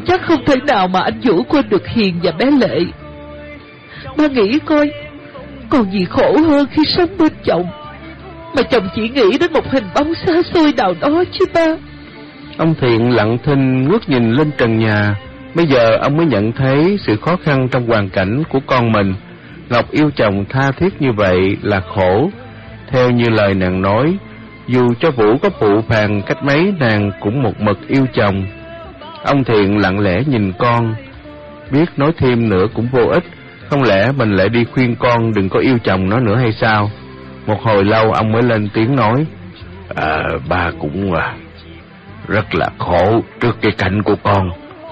chắc không thể nào mà anh Vũ quên được Hiền và bé Lệ. Ba nghĩ coi, còn gì khổ hơn khi sống bên chồng mà chồng chỉ nghĩ đến một hình bóng xa xôi nào đó chứ ba. Ông Thiện lặng thinh ngước nhìn lên trần nhà. Bây giờ ông mới nhận thấy sự khó khăn trong hoàn cảnh của con mình. Ngọc yêu chồng tha thiết như vậy là khổ. Theo như lời nàng nói, dù cho Vũ có phụ phàng cách mấy, nàng cũng một mực yêu chồng. Ông Thiện lặng lẽ nhìn con, biết nói thêm nữa cũng vô ích. Không lẽ mình lại đi khuyên con đừng có yêu chồng nó nữa hay sao? Một hồi lâu ông mới lên tiếng nói: Ba cũng rất là khổ trước cái cảnh của con.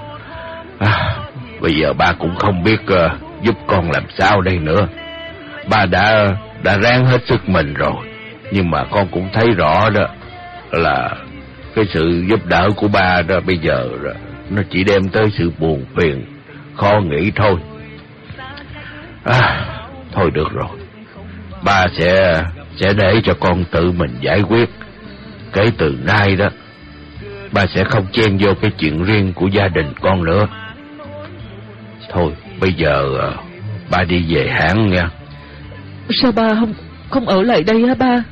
Bây giờ ba cũng không biết giúp con làm sao đây nữa. Ba đã ráng hết sức mình rồi, nhưng mà con cũng thấy rõ đó là cái sự giúp đỡ của ba đó bây giờ nó chỉ đem tới sự buồn phiền, khó nghĩ thôi. Thôi được rồi, ba sẽ để cho con tự mình giải quyết. Kể từ nay đó, ba sẽ không chen vô cái chuyện riêng của gia đình con nữa. Thôi bây giờ ba đi về hãng nha. Sao ba không ở lại đây hả ba?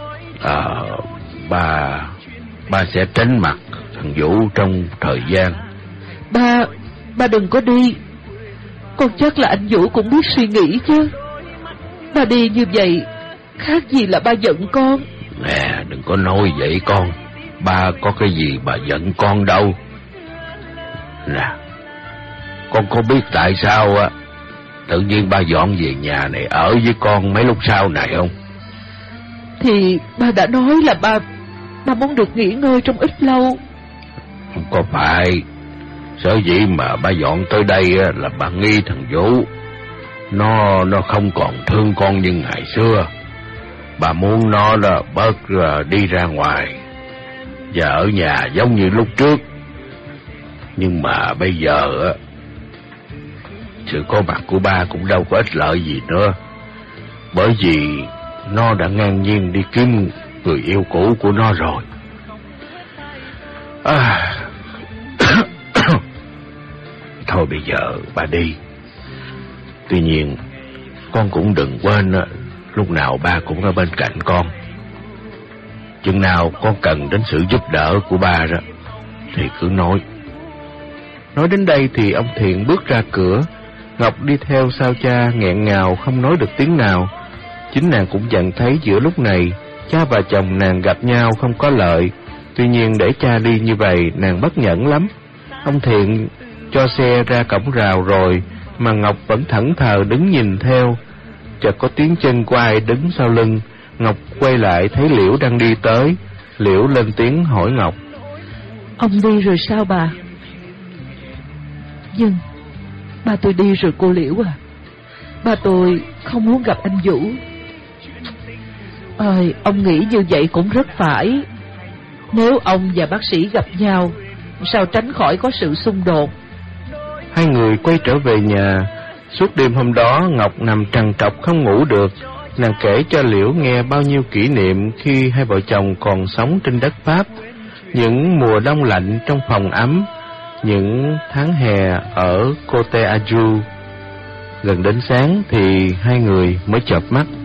Ba sẽ tránh mặt thằng Vũ trong thời gian. Ba đừng có đi. Con chắc là anh Vũ cũng biết suy nghĩ chứ. Ba đi như vậy khác gì là ba giận con. Nè, đừng có nói vậy con. Ba có cái gì mà giận con đâu. Nè, con có biết tại sao tự nhiên ba dọn về nhà này ở với con mấy lúc sau này không? Thì ba đã nói là ba muốn được nghỉ ngơi trong ít lâu. Không có phải. Sở dĩ mà ba dọn tới đây là ba nghi thằng Vũ nó không còn thương con như ngày xưa. Bà muốn nó là bớt đi ra ngoài và ở nhà giống như lúc trước. Nhưng mà bây giờ sự có mặt của ba cũng đâu có ích lợi gì nữa, bởi vì nó đã ngang nhiên đi kiếm người yêu cũ của nó rồi. Thôi bây giờ ba đi. Tuy nhiên con cũng đừng quên lúc nào ba cũng ở bên cạnh con. Chừng nào con cần đến sự giúp đỡ của ba đó thì cứ nói. Nói đến đây thì ông Thiện bước ra cửa. Ngọc đi theo sau cha nghẹn ngào không nói được tiếng nào. Chính nàng cũng nhận thấy giữa lúc này cha và chồng nàng gặp nhau không có lợi. Tuy nhiên để cha đi như vậy nàng bất nhẫn lắm. Ông Thiện cho xe ra cổng rào rồi mà Ngọc vẫn thẫn thờ đứng nhìn theo. Chợt có tiếng chân của ai đứng sau lưng. Ngọc quay lại thấy Liễu đang đi tới. Liễu lên tiếng hỏi Ngọc: Ông đi rồi sao bà? Nhưng ba tôi đi rồi cô Liễu à. Ba tôi không muốn gặp anh Vũ. Ông nghĩ như vậy cũng rất phải. Nếu ông và bác sĩ gặp nhau, sao tránh khỏi có sự xung đột. Hai người quay trở về nhà. Suốt đêm hôm đó Ngọc nằm trằn trọc không ngủ được. Nàng kể cho Liễu nghe bao nhiêu kỷ niệm khi hai vợ chồng còn sống trên đất Pháp. Những mùa đông lạnh trong phòng ấm, những tháng hè ở Côte d'Azur. Gần đến sáng thì hai người mới chợp mắt.